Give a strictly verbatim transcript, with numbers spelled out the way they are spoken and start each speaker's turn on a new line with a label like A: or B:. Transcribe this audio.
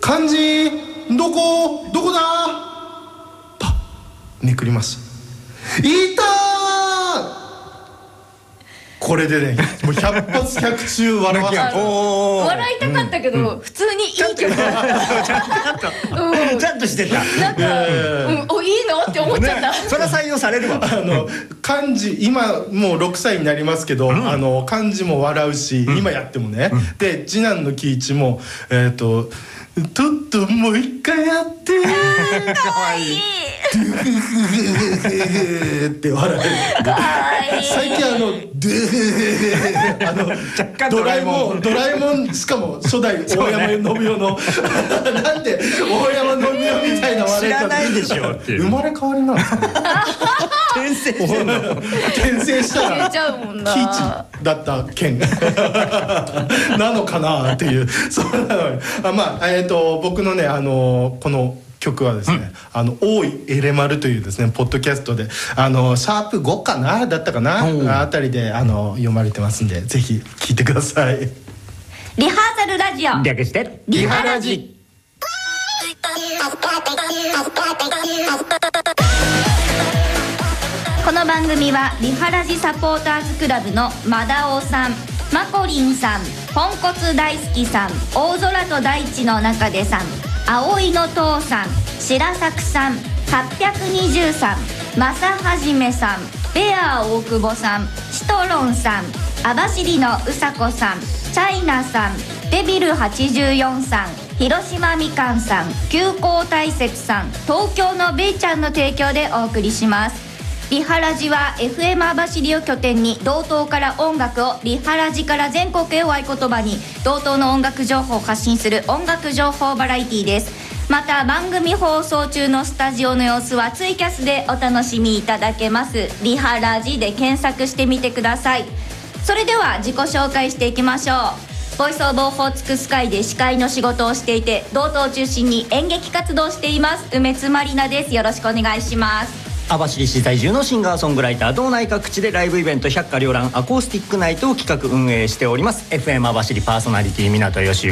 A: 漢字どこどこだ。パッめくります。いたー。これでね、もうひゃく発ひゃく中笑わせた。
B: 笑いたかったけど、うん、普通にいい曲だった。
C: ちゃんとしてた。
B: なんか、うん、おいいのって思っちゃった。ね、
C: それは採用されるわ。
A: あの漢字今もうろくさいになりますけど、うん、あの漢字も笑うし、うん、今やってもね、うん、で次男の喜一もえっ、ー、ととっともう一回やってー
B: かわいい
A: って笑える。かわいい。最近あのあのドラえもんドラえもんしかも初代大山信代のなんで大山信代みたいな笑い方。知ら
C: ないでしょっていう。
A: 生まれ変わりなんですかね。
C: 転生してんの。
A: 転生したら喜一だった件なのかなっていう。そうなのにあまあえっ、ー、と僕のねあのこの曲はですね、うん、あの大井エレマルというですねポッドキャストであのシャープごかなだったかな、うん、あたりであの読まれてますんでぜひ聞いてください。
B: リハーサルラジオ
C: 略して
B: リハラジ。この番組はリハラジサポーターズクラブのマダオさん、マコリンさん、ポンコツ大好きさん、大空と大地の中でさん、葵の父さん、白作さん、はっぴゃくにじゅうさん、正はじめさん、ベアー大久保さん、シトロンさん、網走のうさこさん、チャイナさん、デビルはちじゅうよんさん、広島みかんさん、急行大雪さん、東京のベイちゃんの提供でお送りします。リハラジは エフエム 網走を拠点に道東から音楽を、リハラジから全国へを合言葉に道東の音楽情報を発信する音楽情報バラエティです。また番組放送中のスタジオの様子はツイキャスでお楽しみいただけます。リハラジで検索してみてください。それでは自己紹介していきましょう。ボイスオブオホーツクスカイで司会の仕事をしていて、道東を中心に演劇活動をしています梅津まりなです。よろしくお願いします。
C: 網走市在住のシンガーソングライター、道内各地でライブイベント百花繚乱アコースティックナイトを企画運営しております エフエム 網走パーソナリティ港義